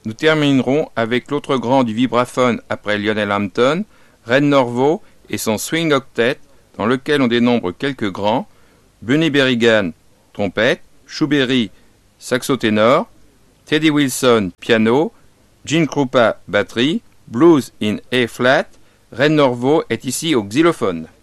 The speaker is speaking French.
nous terminerons avec l'autre grand du vibraphone après Lionel Hampton, Red Norvo et son Swing Octet, dans lequel on dénombre quelques grands, Bunny Berrigan, trompette, Chou Berry, saxo ténor, Teddy Wilson, piano, Gene Krupa, batterie, blues in A flat. Red Norvo est ici au xylophone.